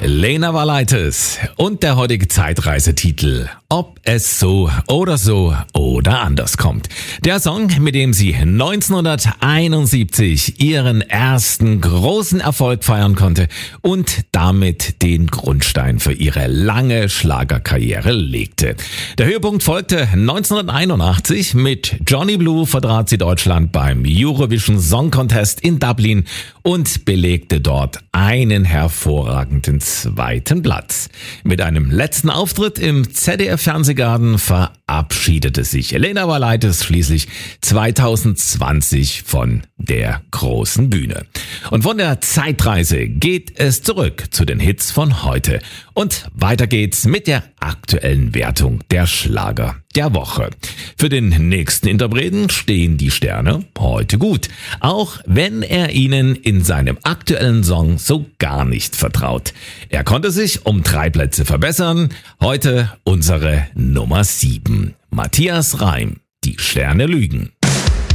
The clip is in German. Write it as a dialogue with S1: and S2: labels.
S1: Lena Valaitis und der heutige Zeitreisetitel Ob es so oder anders kommt. Der Song, mit dem sie 1971 ihren ersten großen Erfolg feiern konnte und damit den Grundstein für ihre lange Schlagerkarriere legte. Der Höhepunkt folgte 1981. Mit Johnny Blue vertrat sie Deutschland beim Eurovision Song Contest in Dublin und belegte dort einen hervorragenden zweiten Platz. Mit einem letzten Auftritt im ZDF-Fernsehgarten verabschiedete sich Lena Valaitis schließlich 2020 von der großen Bühne. Und von der Zeitreise geht es zurück zu den Hits von heute. Und weiter geht's mit der aktuellen Wertung der Schlager der Woche. Für den nächsten Interpreten stehen die Sterne heute gut, auch wenn er ihnen in seinem aktuellen Song so gar nicht vertraut. Er konnte sich um 3 Plätze verbessern. Heute unsere Nummer 7. Matthias Reim, Die Sterne lügen.